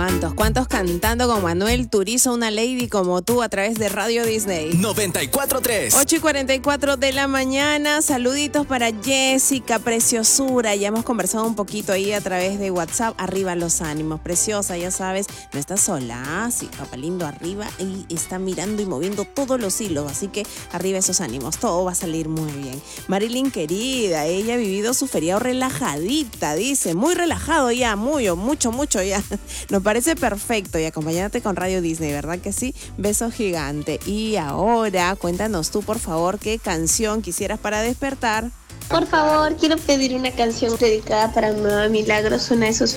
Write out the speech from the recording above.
¿Cuántos cantando con Manuel Turizo, Una Lady como tú, a través de Radio Disney? 94.3. 8:44 de la mañana. Saluditos para Jessica, preciosura. Ya hemos conversado un poquito ahí a través de WhatsApp. Arriba los ánimos, preciosa, ya sabes, no estás sola. Sí, papá lindo arriba y está mirando y moviendo todos los hilos. Así que arriba esos ánimos, todo va a salir muy bien. Marilyn querida, ella ha vivido su feriado relajadita, dice, muy relajado ya, mucho ya. Nos parece perfecto y acompáñate con Radio Disney, ¿verdad que sí? Beso gigante. Y ahora, cuéntanos tú, por favor, qué canción quisieras para despertar. Por favor, quiero pedir una canción dedicada para mi mamá Milagros, una de sus